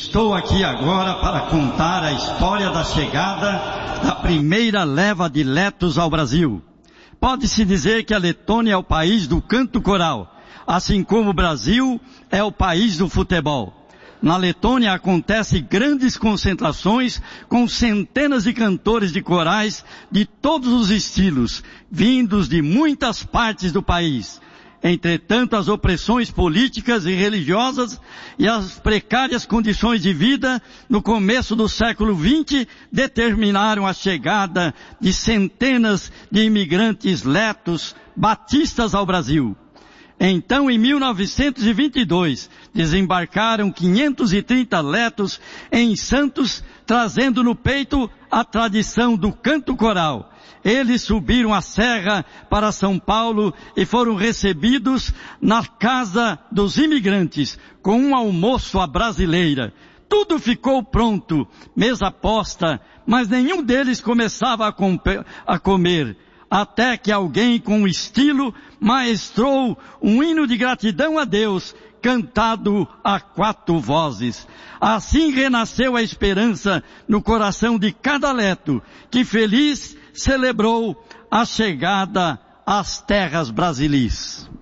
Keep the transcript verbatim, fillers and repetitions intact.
Estou aqui agora para contar a história da chegada da primeira leva de letos ao Brasil. Pode-se dizer que a Letônia é o país do canto coral, assim como o Brasil é o país do futebol. Na Letônia acontecem grandes concentrações com centenas de cantores de corais de todos os estilos, vindos de muitas partes do país. Entretanto, as opressões políticas e religiosas e as precárias condições de vida no começo do século vinte determinaram a chegada de centenas de imigrantes letos batistas ao Brasil. Então, em mil novecentos e vinte e dois, desembarcaram quinhentos e trinta letos em Santos, trazendo no peito a tradição do canto coral. Eles subiram a serra para São Paulo e foram recebidos na casa dos imigrantes, com um almoço à brasileira. Tudo ficou pronto, mesa posta, mas nenhum deles começava a, com- a comer. Até que alguém com estilo maestrou um hino de gratidão a Deus, cantado a quatro vozes. Assim renasceu a esperança no coração de cada leto, que feliz celebrou a chegada às terras brasileiras.